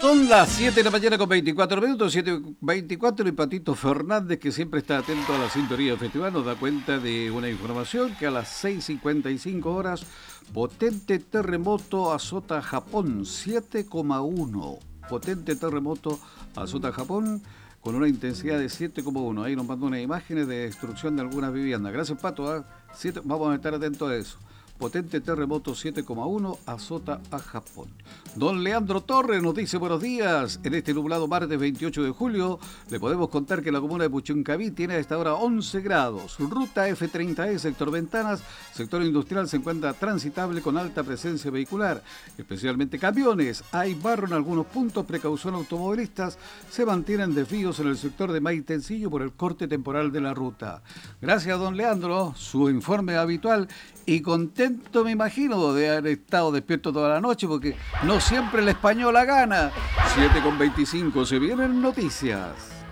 Son las 7 de la mañana con 24 minutos, 7:24, y Patito Fernández, que siempre está atento a la sintonía del festival, nos da cuenta de una información que a las 6:55 horas, potente terremoto azota Japón, 7,1. Potente terremoto azota Japón con una intensidad de 7,1. Ahí nos mandó unas imágenes de destrucción de algunas viviendas. Gracias, Pato. Vamos a estar atentos a eso. Potente terremoto 7,1 azota a Japón. Don Leandro Torres nos dice buenos días. En este nublado martes 28 de julio le podemos contar que la comuna de Puchuncaví tiene a esta hora 11 grados. Ruta F30E, sector Ventanas, sector industrial se encuentra transitable con alta presencia vehicular, especialmente camiones. Hay barro en algunos puntos, precaución automovilistas. Se mantienen desvíos en el sector de Maitencillo por el corte temporal de la ruta. Gracias, don Leandro, su informe habitual, y contento me imagino de haber estado despierto toda la noche, porque no siempre el Española gana. 7:25, se vienen noticias.